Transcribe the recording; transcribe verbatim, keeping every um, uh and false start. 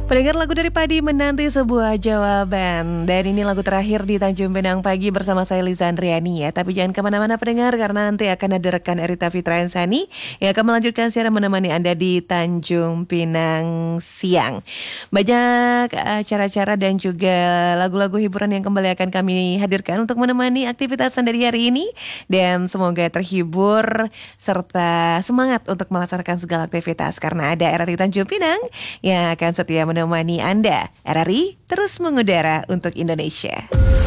Pendengar, lagu dari Padi menanti sebuah jawaban. Dan ini lagu terakhir di Tanjung Pinang Pagi bersama saya Liza Andriani ya. Tapi jangan kemana-mana pendengar, karena nanti akan ada rekan Erita Fitra Insani yang akan melanjutkan siaran menemani Anda di Tanjung Pinang siang. Banyak acara-acara dan juga lagu-lagu hiburan yang kembali akan kami hadirkan untuk menemani aktivitas Anda di hari ini. Dan semoga terhibur serta semangat untuk melaksanakan segala aktivitas, karena ada R R I Tanjung Pinang yang akan setia menemani Anda. R R I terus mengudara untuk Indonesia.